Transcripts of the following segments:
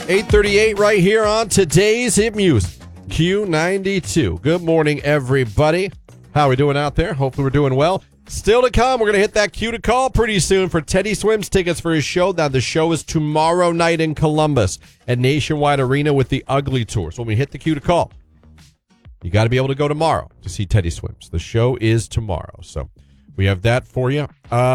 8:38 right here on today's Hit Music, Q92. Good morning, everybody. How are we doing out there? Hopefully we're doing well. Still to come, we're going to hit that Q to call pretty soon for Teddy Swims tickets for his show. Now, the show is tomorrow night in Columbus at Nationwide Arena with the Ugly Tour. So when we hit the Q to call, you got to be able to go tomorrow to see Teddy Swims. The show is tomorrow. So we have that for you.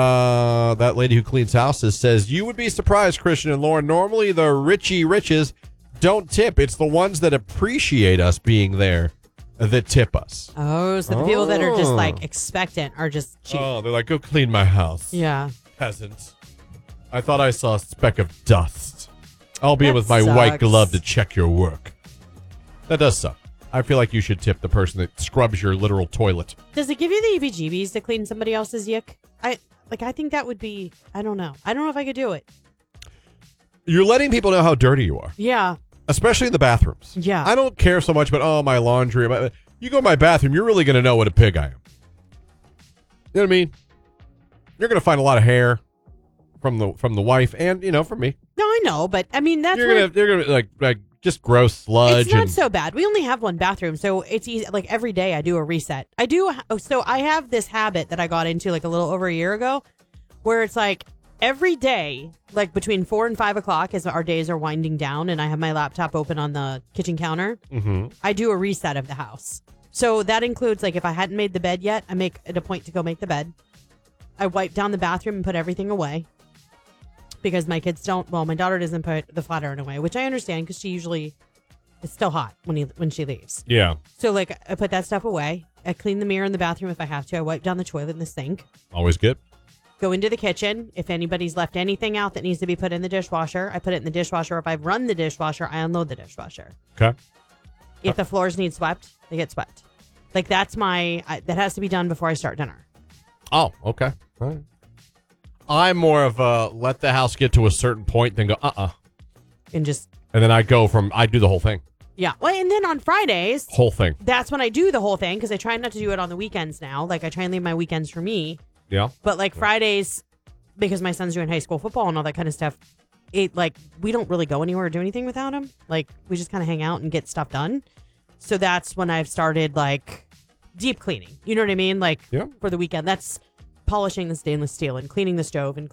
That lady who cleans houses says, you would be surprised, Christian and Lauren. Normally the Richie Riches don't tip. It's the ones that appreciate us being there that tip us. Oh, so the people that are just like expectant are just cheap. Oh, they're like, go clean my house. Yeah. Peasant. I thought I saw a speck of dust. I'll be in That with my sucks. white glove to check your work. That does suck. I feel like you should tip the person that scrubs your literal toilet. Does it give you the EBGBs to clean somebody else's yuck? I think that would be, I don't know. I don't know if I could do it. You're letting people know how dirty you are. Yeah. Especially in the bathrooms. Yeah. I don't care so much about, my laundry. You go to my bathroom, you're really going to know what a pig I am. You know what I mean? You're going to find a lot of hair from the wife and, from me. No, I know, but I mean, that's You're going to like just gross sludge. It's not so bad. We only have one bathroom, so it's easy. Like every day I do a reset. So I have this habit that I got into like a little over a year ago where it's like every day, like between 4 and 5 o'clock as our days are winding down and I have my laptop open on the kitchen counter, I do a reset of the house. So that includes like if I hadn't made the bed yet, I make it a point to go make the bed. I wipe down the bathroom and put everything away. Because my kids don't, my daughter doesn't put the flat iron away, which I understand because she usually, it's still hot when she leaves. Yeah. So like I put that stuff away. I clean the mirror in the bathroom if I have to. I wipe down the toilet and the sink. Always good. Go into the kitchen. If anybody's left anything out that needs to be put in the dishwasher, I put it in the dishwasher. If I've run the dishwasher, I unload the dishwasher. Okay. If the floors need swept, they get swept. Like that has to be done before I start dinner. Oh, okay. All right. I'm more of a let the house get to a certain point, then go, And then I do the whole thing. Yeah. Well, and then on Fridays. Whole thing. That's when I do the whole thing because I try not to do it on the weekends now. Like I try and leave my weekends for me. Yeah. But like Fridays, because my son's doing high school football and all that kind of stuff, we don't really go anywhere or do anything without him. Like we just kind of hang out and get stuff done. So that's when I've started like deep cleaning. You know what I mean? Like for the weekend. That's polishing the stainless steel and cleaning the stove and